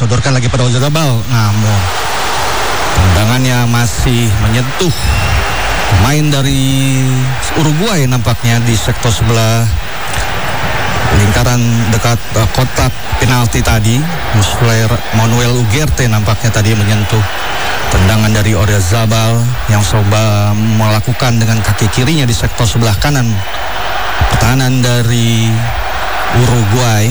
sodorkan lagi pada Oyarzabal, namun tendangannya masih menyentuh pemain dari Uruguay nampaknya di sektor sebelah lingkaran dekat kotak penalti tadi. Manuel Ugarte nampaknya tadi menyentuh tendangan dari Oyarzabal yang coba melakukan dengan kaki kirinya di sektor sebelah kanan pertahanan dari Uruguay,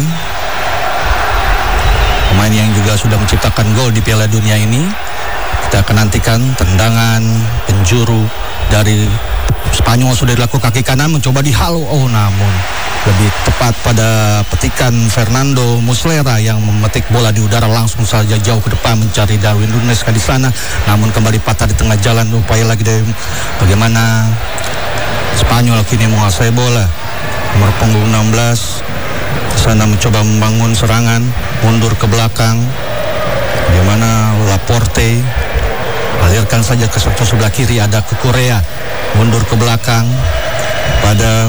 pemain yang juga sudah menciptakan gol di Piala Dunia ini. Kita akan nantikan tendangan penjuru dari Spanyol sudah dilakukan kaki kanan, mencoba dihalau, namun lebih tepat pada petikan Fernando Muslera yang memetik bola di udara langsung saja jauh ke depan mencari Darwin Núñez di sana, namun kembali patah di tengah jalan. Upaya lagi dari bagaimana Spanyol kini menguasai bola. Nomor punggung 16 sana mencoba membangun serangan, mundur ke belakang. Bagaimana Laporte alirkan saja ke sektor sebelah kiri, ada ke Korea, mundur ke belakang pada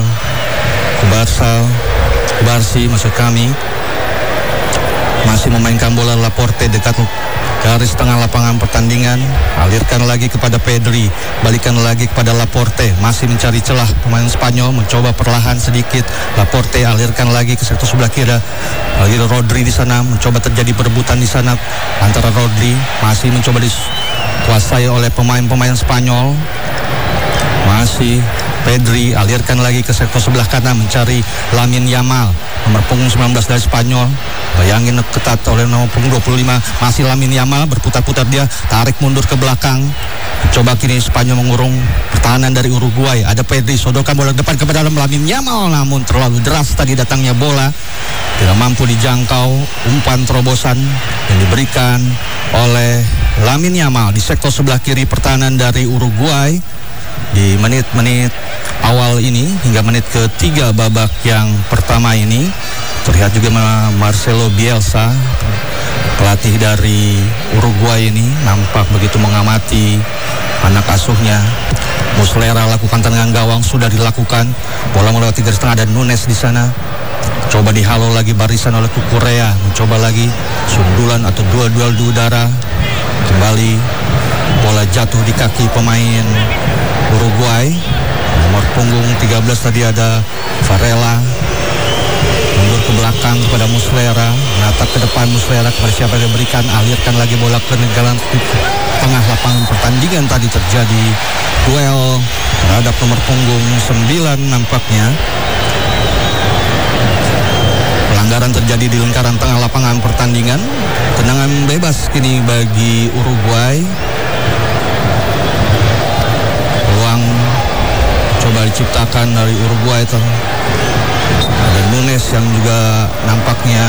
Kubarsi maksud kami, masih memainkan bola Laporte dekat garis tengah lapangan pertandingan, alirkan lagi kepada Pedri, balikan lagi kepada Laporte, masih mencari celah pemain Spanyol, mencoba perlahan sedikit. Laporte alirkan lagi ke sektor sebelah kiri, lagi Rodri di sana, mencoba terjadi perebutan di sana antara Rodri, masih mencoba dikuasai oleh pemain-pemain Spanyol. Masih Pedri alirkan lagi ke sektor sebelah kanan mencari Lamine Yamal, nomor punggung 19 dari Spanyol. Bayangin ketat oleh nomor punggung 25, masih Lamine Yamal, berputar-putar dia, tarik mundur ke belakang. Coba kini Spanyol mengurung pertahanan dari Uruguay. Ada Pedri, sodorkan bola depan kepada Lamine Yamal, namun terlalu deras tadi datangnya bola, tidak mampu dijangkau. Umpan terobosan yang diberikan oleh Lamine Yamal di sektor sebelah kiri pertahanan dari Uruguay di menit-menit awal ini hingga menit ketiga babak yang pertama ini. Terlihat juga Marcelo Bielsa, pelatih dari Uruguay ini, nampak begitu mengamati anak asuhnya. Muslera lakukan tendangan gawang, sudah dilakukan. Bola melewati garis tengah, ada Núñez di sana. Coba dihalau lagi barisan oleh Korea, mencoba lagi sundulan atau duel di udara. Kembali bola jatuh di kaki pemain Uruguay. Nomor punggung 13 tadi ada Varela, mundur ke belakang kepada Muslera, menatap ke depan Muslera kepada siapa yang diberikan, alirkan lagi bola ke jalan tengah lapangan pertandingan. Tadi terjadi duel terhadap nomor punggung 9 nampaknya. Pelanggaran terjadi di lingkaran tengah lapangan pertandingan. Tendangan bebas kini bagi Uruguay. Peluang coba diciptakan dari Uruguay. Ada Núñez yang juga nampaknya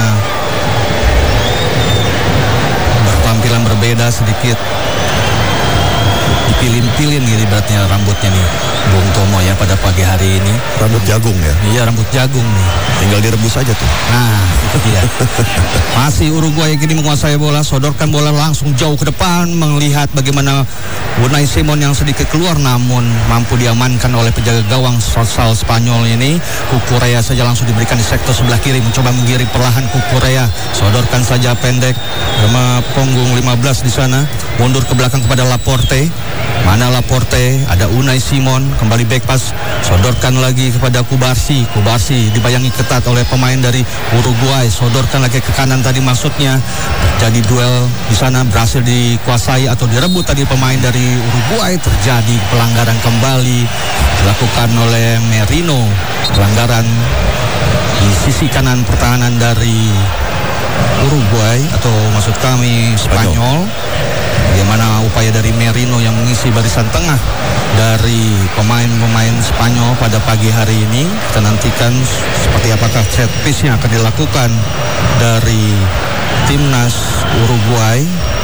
bertampilan berbeda sedikit, dipilin-pilin gitu ibaratnya rambutnya nih Bung Tomo ya pada pagi hari ini. Rambut jagung ya? Iya, rambut jagung nih. Tinggal direbus aja tuh. Nah, itu dia. Masih Uruguay kini menguasai bola, sodorkan bola langsung jauh ke depan, melihat bagaimana Unai Simon yang sedikit keluar, namun mampu diamankan oleh penjaga gawang sosal Spanyol ini. Korea saja langsung diberikan di sektor sebelah kiri, mencoba menggiring perlahan Korea, sodorkan saja pendek sama punggung 15 di sana, mundur ke belakang kepada Laporte. Mana Laporte, ada Unai Simon, kembali back pass, sodorkan lagi kepada Kubarsi dibayangi ketat oleh pemain dari Uruguay, sodorkan lagi ke kanan tadi, maksudnya terjadi duel di sana, berhasil dikuasai atau direbut tadi pemain dari Uruguay. Terjadi pelanggaran kembali dilakukan oleh Merino, pelanggaran di sisi kanan pertahanan dari Uruguay atau maksud kami Spanyol. Bagaimana upaya dari Merino yang mengisi barisan tengah dari pemain-pemain Spanyol pada pagi hari ini. Kita nantikan seperti apakah set piece yang akan dilakukan dari timnas Uruguay,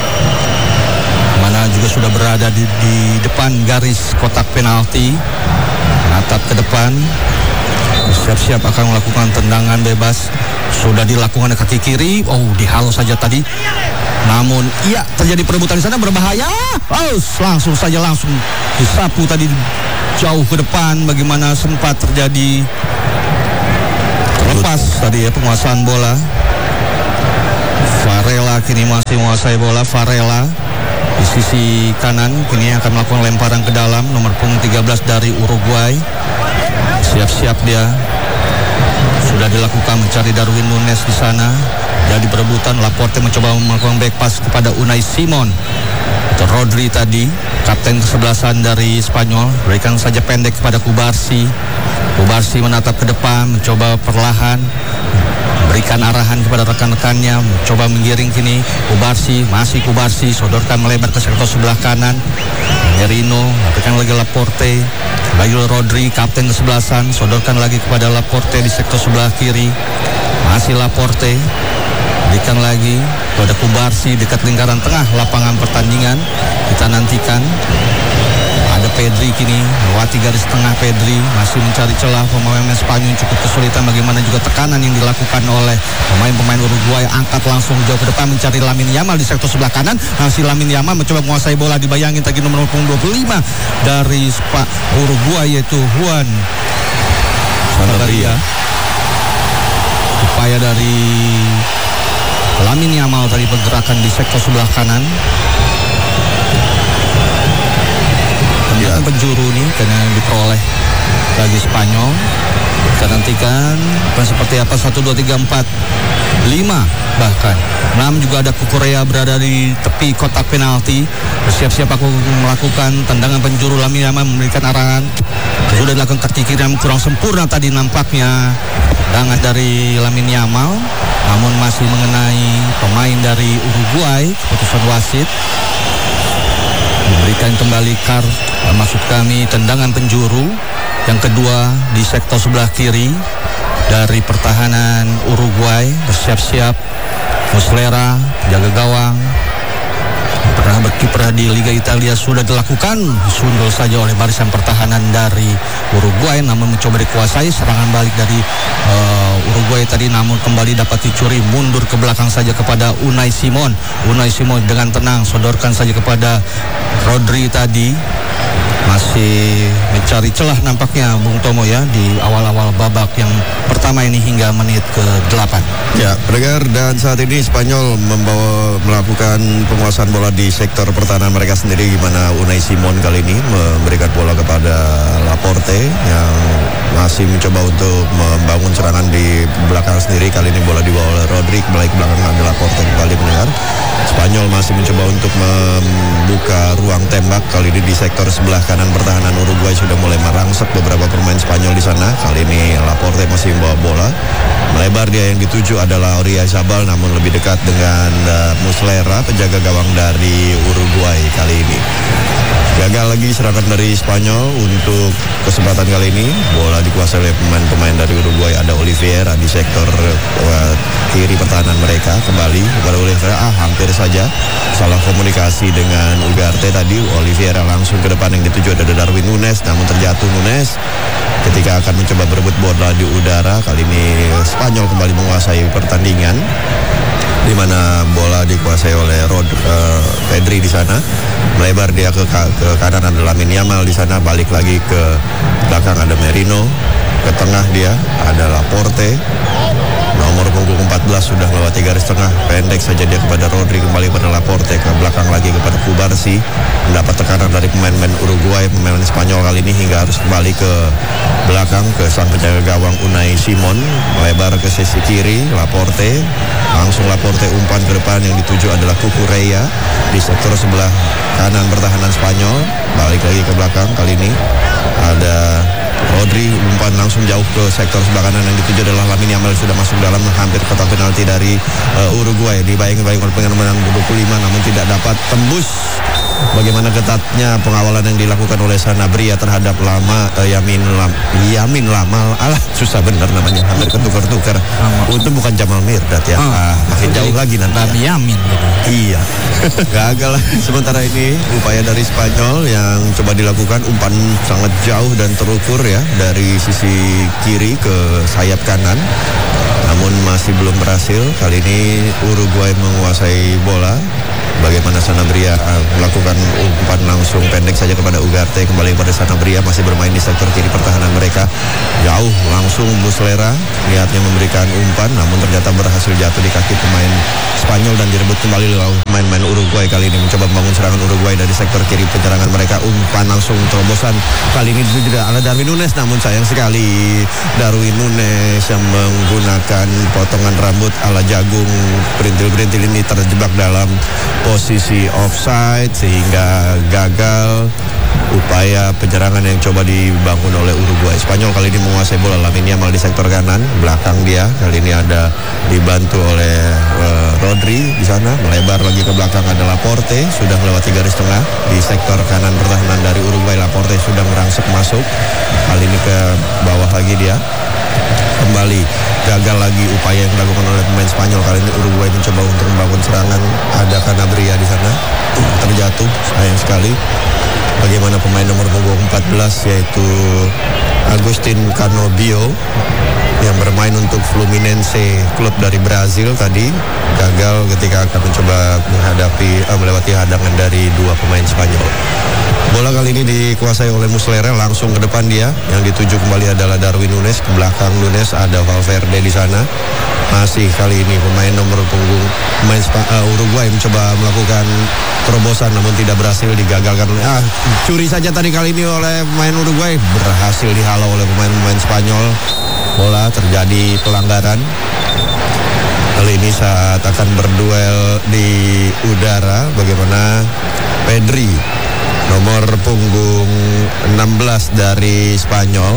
mana juga sudah berada di depan garis kotak penalti, menatap ke depan, siap-siap akan melakukan tendangan bebas. Sudah dilakukan kaki kiri, dihalau saja tadi, namun iya terjadi perebutan di sana, berbahaya. Langsung disapu tadi jauh ke depan. Bagaimana sempat terjadi terlepas tadi ya penguasaan bola. Varela Varela kini masih menguasai bola. Varela di sisi kanan kini akan melakukan lemparan ke dalam. Nomor punggung 13 dari Uruguay. Siap-siap dia. Sudah dilakukan mencari Darwin Nunes di sana. Jadi perebutan. Laporte mencoba melakukan back pass kepada Unai Simon. Itu Rodri tadi, kapten kesebelasan dari Spanyol. Berikan saja pendek kepada Kubarsi. Kubarsi menatap ke depan, mencoba perlahan berikan arahan kepada rekan-rekannya, mencoba menggiring kini. Masih Kubarsi, sodorkan melebar ke sektor sebelah kanan. Merino, berikan lagi Laporte. Lagi Rodri, kapten kesebelasan, sodorkan lagi kepada Laporte di sektor sebelah kiri. Masih Laporte, berikan lagi kepada Kubarsi dekat lingkaran tengah lapangan pertandingan. Kita nantikan. Ada Pedri kini, melewati garis tengah. Pedri masih mencari celah. Pemain Spanyol cukup kesulitan. Bagaimana juga tekanan yang dilakukan oleh pemain-pemain Uruguay. Angkat langsung jauh ke depan mencari Lamine Yamal di sektor sebelah kanan. Masih Lamine Yamal mencoba menguasai bola. Dibayangin tadi nomor 25 dari Uruguay yaitu Juan Sanabria. Upaya dari Lamine Yamal tadi pergerakan di sektor sebelah kanan. Penjuru nih karena diperoleh bagi Spanyol. Kita nantikan seperti apa. 1, 2, 3, 4, 5 bahkan 6 juga ada Kukurea berada di tepi kotak penalti. Bersiap-siap aku melakukan tendangan penjuru. Lamine Yamal memberikan arahan. Sudah dilakukan kaki kiri yang kurang sempurna tadi nampaknya tendangan dari Lamine Yamal, namun masih mengenai pemain dari Uruguay. Keputusan wasit diberikan kembali maksud kami tendangan penjuru yang kedua di sektor sebelah kiri dari pertahanan Uruguay. Bersiap-siap Muslera jaga gawang, pernah berkiprah di Liga Italia, sudah dilakukan. Disundul saja oleh barisan pertahanan dari Uruguay, namun mencoba dikuasai. Serangan balik dari Uruguay tadi, namun kembali dapat dicuri. Mundur ke belakang saja kepada Unai Simon. Unai Simon dengan tenang sodorkan saja kepada Rodri tadi. Masih mencari celah nampaknya Bung Tomo ya di awal-awal babak yang pertama ini hingga menit ke-8. Ya, pendengar, dan saat ini Spanyol melakukan penguasaan bola di sektor pertahanan mereka sendiri, di mana Unai Simon kali ini memberikan bola kepada Laporte yang masih mencoba untuk membangun serangan di belakang sendiri. Kali ini bola dibawa oleh Rodri, kembali ke belakang ada Laporte kembali. Pendengar, Spanyol masih mencoba untuk membuka ruang tembak. Kali ini di sektor sebelah kanan pertahanan Uruguay sudah mulai merangsek beberapa pemain Spanyol di sana. Kali ini Laporte masih membawa bola. Melebar dia, yang dituju adalah Oyarzabal, namun lebih dekat dengan Muslera, penjaga gawang dari Uruguay kali ini. Gagal lagi serangan dari Spanyol untuk kesempatan kali ini. Bola dikuasai oleh pemain-pemain dari Uruguay. Ada Oliveira di sektor kiri pertahanan mereka. Kembali kepada Oliveira. Hampir saja salah komunikasi dengan Ugarte tadi. Oliveira langsung ke depan, yang dituju ada Darwin Nunes, namun terjatuh Nunes ketika akan mencoba berebut bola di udara. Kali ini Spanyol kembali menguasai pertandingan, di mana bola dikuasai oleh Pedri di sana. Melebar dia ke kanan ada Lamine Yamal di sana. Balik lagi ke belakang ada Merino. Ke tengah dia ada Laporte. Nomor punggung 14 sudah melewati garis tengah. Pendek saja dia kepada Rodri, kembali pada Laporte. Ke belakang lagi kepada Kubarsi. Mendapat tekanan dari pemain-pemain Uruguay. Pemain Spanyol kali ini hingga harus kembali ke belakang ke sang penjaga gawang Unai Simon. Melebar ke sisi kiri Laporte. Langsung Laporte umpan ke depan, yang dituju adalah Kukurea di sektor sebelah kanan pertahanan Spanyol. Balik lagi ke belakang, kali ini ada Rodri, umpan langsung jauh ke sektor sebelah kanan, yang dituju adalah Lamine Yamal, sudah masuk dalam hampir kotak penalti dari Uruguay. Dibayang-bayang oleh pemain 25, namun tidak dapat tembus. Bagaimana ketatnya pengawalan yang dilakukan oleh Sanabria terhadap Yamin Lamal. Susah benar namanya, hampir ketukar-tukar. Untung bukan Jamal Mirdad ya. Makin jauh lagi nanti ya. Yamin gitu. Iya. Gagal. Sementara ini upaya dari Spanyol yang coba dilakukan, umpan sangat jauh dan terukur ya dari sisi kiri ke sayap kanan, namun masih belum berhasil. Kali ini Uruguay menguasai bola Bagaimana Sanabria melakukan umpan langsung pendek saja kepada Ugarte. Kembali pada Sanabria, masih bermain di sektor kiri pertahanan mereka. Jauh langsung Muslera niatnya memberikan umpan, namun ternyata berhasil jatuh di kaki pemain Spanyol dan direbut kembali oleh pemain Uruguay. Kali ini mencoba membangun serangan Uruguay dari sektor kiri penyerangan mereka. Umpan langsung terobosan. Kali ini tidak ada Darwin Nunes, namun sayang sekali Darwin Nunes yang menggunakan potongan rambut ala jagung perintil-perintil ini terjebak dalam posisi offside sehingga gagal upaya penyerangan yang coba dibangun oleh Uruguay. Spanyol kali ini menguasai bola. Lamine Yamal di sektor kanan, belakang dia kali ini ada dibantu oleh Rodri di sana, melebar lagi ke belakang ada Laporte, sudah melewati garis tengah di sektor kanan pertahanan dari Uruguay. Laporte sudah merangsek masuk, kali ini ke bawah lagi dia. Kembali gagal lagi upaya yang dilakukan oleh pemain Spanyol. Kali ini Uruguay mencoba untuk membangun serangan. Ada Sanabria di sana terjatuh, sayang sekali. Bagaimana pemain nomor punggung 14 yaitu Agustin Canobio yang bermain untuk Fluminense, klub dari Brazil tadi, gagal ketika akan mencoba melewati hadangan dari dua pemain Spanyol. Bola kali ini dikuasai oleh Muslera, langsung ke depan dia. Yang dituju kembali adalah Darwin Nunes. Ke belakang Nunes ada Valverde di sana. Masih kali ini pemain nomor punggung Uruguay mencoba melakukan terobosan namun tidak berhasil, digagalkan. Curi saja tadi kali ini oleh pemain Uruguay, berhasil dihalau oleh pemain Spanyol. Bola terjadi pelanggaran. Kali ini saat akan berduel di udara, bagaimana Pedri nomor punggung 16 dari Spanyol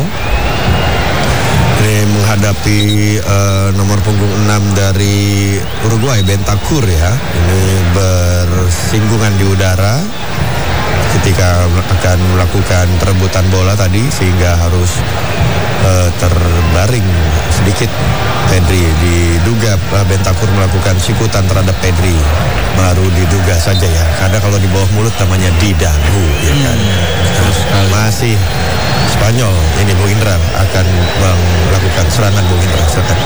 ini menghadapi nomor punggung 6 dari Uruguay, Bentancur ya. Ini bersinggungan di udara ketika akan melakukan perebutan bola tadi, sehingga harus terbaring sedikit Pedri. Diduga Bentancur melakukan sikutan terhadap Pedri, baru diduga saja ya, karena kalau di bawah mulut namanya didagu ya kan. Masih Spanyol ini Bung Indra akan melakukan serangan. Bung Indra silakan.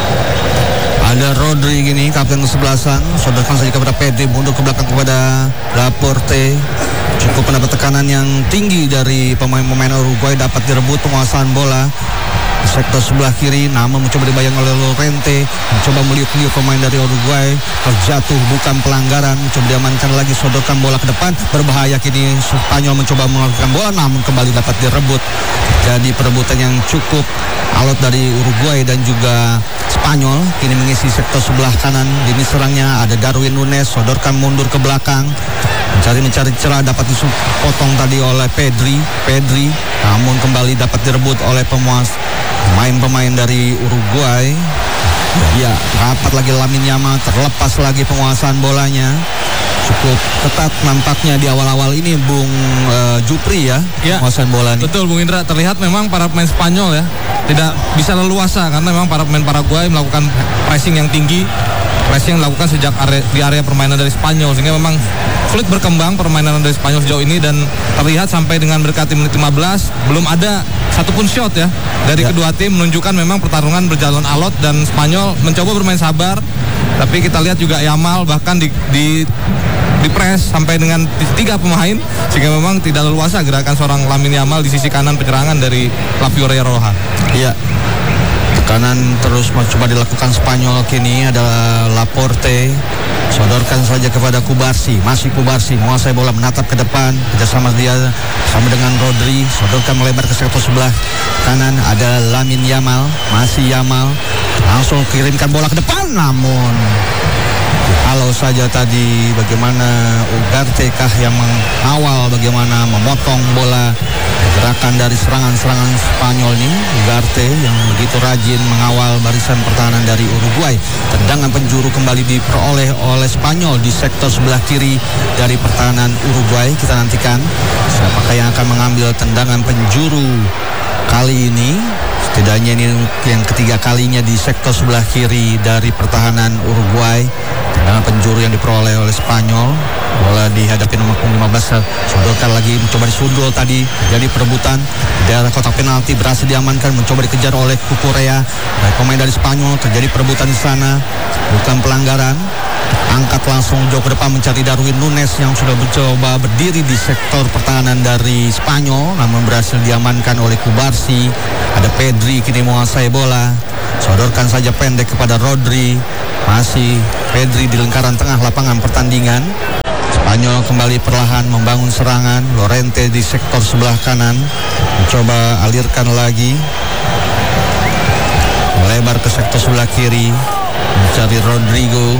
Ada Rodri gini, kapten kesebelasan, sodorkan saja kepada Pedri, mundur ke belakang kepada Laporte. Cukup mendapat tekanan yang tinggi dari pemain-pemain Uruguay, dapat direbut penguasaan bola di sektor sebelah kiri, namun mencoba dibayang oleh Llorente, mencoba meliuk-liuk pemain dari Uruguay, terjatuh, bukan pelanggaran, mencoba diamankan lagi, sodorkan bola ke depan, berbahaya kini Spanyol mencoba melakukan bola, namun kembali dapat direbut. Jadi perebutan yang cukup alot dari Uruguay dan juga Spanyol. Kini mengisi sektor sebelah kanan, lini serangnya ada Darwin Nunes, sodorkan mundur ke belakang, mencari celah, dapat dipotong tadi oleh Pedri, namun kembali dapat direbut oleh pemain dari Uruguay. Ya, rapat lagi Lamine Yamal, terlepas lagi penguasaan bolanya. Cukup ketat nampaknya di awal-awal ini Bung Jupri ya, penguasaan bola ini. Betul Bung Indra, terlihat memang para pemain Spanyol ya tidak bisa leluasa, karena memang para pemain Paraguay melakukan pressing yang tinggi, pressing yang dilakukan sejak di area permainan dari Spanyol, sehingga memang sulit berkembang permainan dari Spanyol sejauh ini. Dan terlihat sampai dengan mendekati menit 15 belum ada satupun shot ya dari kedua tim, menunjukkan memang pertarungan berjalan alot dan Spanyol mencoba bermain sabar. Tapi kita lihat juga Yamal bahkan di press sampai dengan 3 pemain, sehingga memang tidak leluasa gerakan seorang Lamine Yamal di sisi kanan penyerangan dari La Fioreroja. Iya, tekanan terus mencoba dilakukan Spanyol. Kini adalah Laporte, sodorkan saja kepada Kubarsi, masih Kubarsi menguasai bola, menatap ke depan, kerjasama dia sama dengan Rodri, sodorkan melebar ke sektor sebelah kanan, ada Lamine Yamal, masih Yamal, langsung kirimkan bola ke depan, namun kalau saja tadi bagaimana Ugarte kah yang mengawal, bagaimana memotong bola gerakan dari serangan-serangan Spanyol ini. Ugarte yang begitu rajin mengawal barisan pertahanan dari Uruguay. Tendangan penjuru kembali diperoleh oleh Spanyol di sektor sebelah kiri dari pertahanan Uruguay. Kita nantikan siapakah yang akan mengambil tendangan penjuru kali ini. Setidaknya ini yang ketiga kalinya di sektor sebelah kiri dari pertahanan Uruguay. Tendangan penjuru yang diperoleh oleh Spanyol. Bola dihadapi nomor 15, sodorkan lagi, mencoba disundul tadi, jadi perebutan di daerah kotak penalti, berhasil diamankan, mencoba dikejar oleh Cucurella. Baik pemain dari Spanyol, terjadi perebutan di sana, bukan pelanggaran. angkat langsung jauh ke depan mencari Darwin Nunes yang sudah mencoba berdiri di sektor pertahanan dari Spanyol, namun berhasil diamankan oleh Kubarsi. Ada Pedri kini menguasai bola, sodorkan saja pendek kepada Rodri. Masih Pedri di lingkaran tengah lapangan pertandingan. Spanyol kembali perlahan membangun serangan. Llorente di sektor sebelah kanan mencoba alirkan lagi, melebar ke sektor sebelah kiri mencari Rodrigo.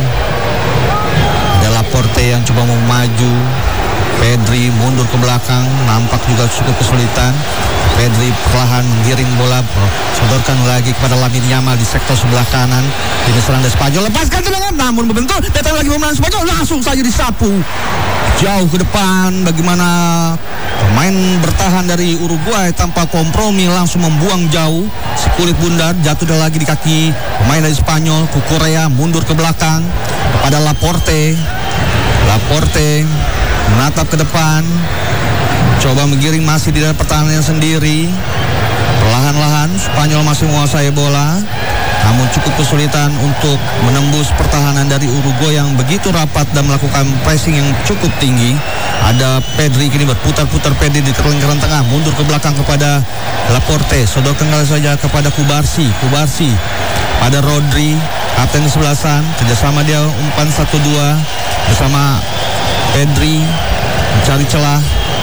Ada Laporte yang coba mau maju. Pedri mundur ke belakang, nampak juga cukup kesulitan. Pedri perlahan menggiring bola, sodorkan lagi kepada Lamine Yamal di sektor sebelah kanan. Ini serang dari Spanyol, lepaskan tendangan, namun membentur, datang lagi pemain Spanyol, langsung saja disapu jauh ke depan. Bagaimana pemain bertahan dari Uruguay tanpa kompromi langsung membuang jauh, sekulit bundar, jatuh lagi di kaki pemain dari Spanyol. Cucurella mundur ke belakang kepada Laporte. Laporte menatap ke depan, coba menggiring masih di dalam pertahanannya sendiri. Perlahan-lahan Spanyol masih menguasai bola, namun cukup kesulitan untuk menembus pertahanan dari Uruguay yang begitu rapat dan melakukan pressing yang cukup tinggi. Ada Pedri kini berputar-putar, Pedri di lingkaran tengah, mundur ke belakang kepada Laporte, sodorkan saja kepada Kubarsi. Kubarsi pada Rodri, kapten kesebelasan, kerjasama dia umpan 1-2 bersama Pedri, mencari celah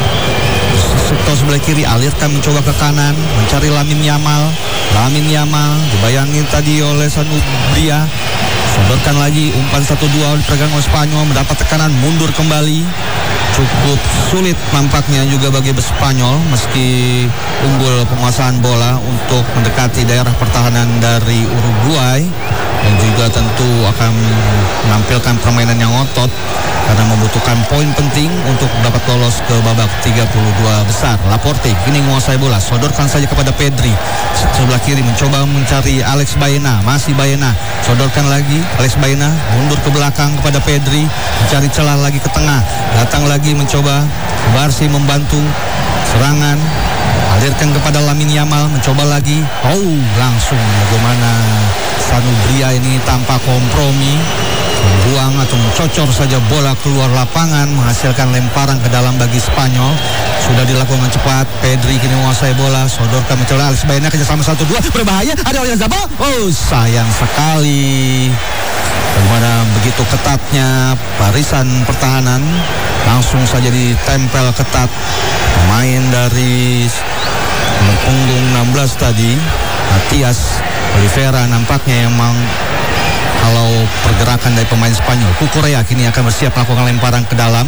sektor sebelah kiri, alirkan mencoba ke kanan, mencari Lamine Yamal. Lamine Yamal dibayangin tadi oleh Sanubria, sodorkan lagi, umpan 1-2 dipegang oleh Spanyol, mendapat tekanan, mundur kembali. Cukup sulit nampaknya juga bagi Spanyol meski unggul penguasaan bola untuk mendekati daerah pertahanan dari Uruguay, dan juga tentu akan menampilkan permainan yang otot karena membutuhkan poin penting untuk dapat lolos ke babak 32 besar. Laporte kini menguasai bola, sodorkan saja kepada Pedri, sebelah kiri mencoba mencari Alex Baena. Masih Baena, sodorkan lagi Alex Baena, mundur ke belakang kepada Pedri, mencari celah lagi ke tengah, datang lagi mencoba Barsi membantu serangan, alirkan kepada Lamine Yamal, mencoba lagi, langsung bagaimana Sanubria ini tanpa kompromi membuang atau mencocor saja bola keluar lapangan, menghasilkan lemparan ke dalam bagi Spanyol. Sudah dilakukan cepat. Pedri kini menguasai bola, sodorkan mencoba Alex Baena, kerjasama 1-2 berbahaya, ada Oyarzabal, sayang sekali. Bagaimana begitu ketatnya barisan pertahanan, langsung saja ditempel ketat pemain dari punggung 16 tadi, Matias Oliveira nampaknya yang kalau pergerakan dari pemain Spanyol. Cucurella kini akan bersiap melakukan lemparan ke dalam,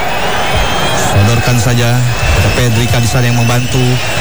sodorkan saja ke Pedri, Kadisan yang membantu,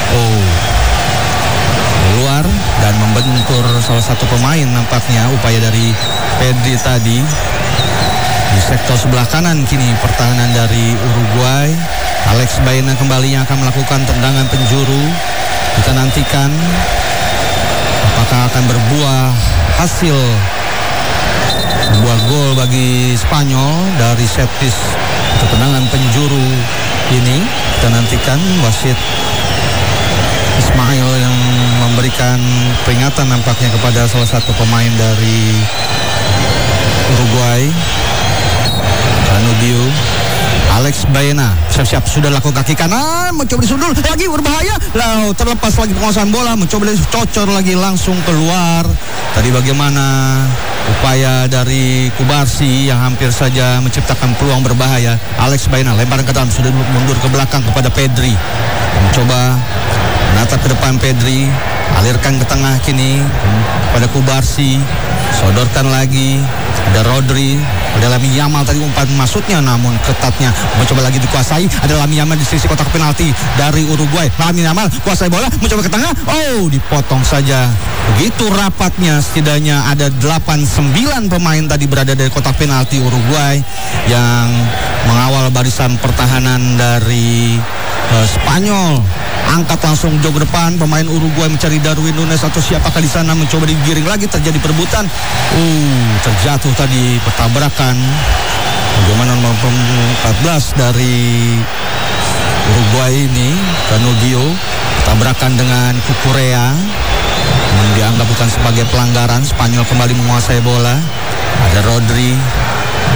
keluar dan membentur salah satu pemain. Nampaknya upaya dari Pedri tadi di sektor sebelah kanan. Kini pertahanan dari Uruguay, Alex Baena kembali yang akan melakukan tendangan penjuru. Kita nantikan apakah akan berbuah hasil, membuat gol bagi Spanyol dari set piece atau tendangan penjuru ini. Kita nantikan. Wasit Ismail yang memberikan peringatan nampaknya kepada salah satu pemain dari Uruguay, Danubio. Alex Baena siap-siap sudah lakukan kaki kanan, mencoba disundul lagi, berbahaya, lalu terlepas lagi penguasaan bola, mencoba cocor lagi, langsung keluar. Tadi bagaimana upaya dari Kubarsi yang hampir saja menciptakan peluang berbahaya. Alex Baena lemparan ke dalam, sudah mundur ke belakang kepada Pedri, mencoba menatap ke depan Pedri, alirkan ke tengah kini pada Kubarsi, sodorkan lagi ada Rodri, ada Lamine Yamal tadi umpan maksudnya, namun ketatnya mencoba lagi dikuasai. Ada Lamine Yamal di sisi kotak penalti dari Uruguay. Lamine Yamal kuasai bola, mencoba ke tengah, dipotong saja. Begitu rapatnya, setidaknya ada 8-9 pemain tadi berada dari kotak penalti Uruguay yang mengawal barisan pertahanan dari Spanyol. Angkat langsung jauh ke depan, pemain Uruguay mencari Darwin Nunes atau siapakah di sana, mencoba digiring lagi, terjadi perebutan. Terjatuh tadi, pertabrakan. Bagaimana nomor 14 dari Uruguay ini, Danubio, tabrakan dengan Cucurella, dianggap bukan sebagai pelanggaran. Spanyol kembali menguasai bola. Ada Rodri,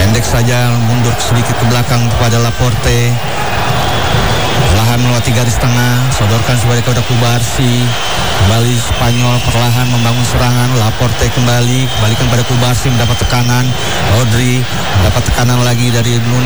Pendek saja, mundur sedikit ke belakang kepada Laporte. Perlahan melewati garis tengah, sodorkan sebagai kepada Kubarsi. Kembali Spanyol perlahan membangun serangan. Laporte kembalikan pada Kubarsi, mendapat tekanan. Rodri mendapat tekanan lagi dari Nunes.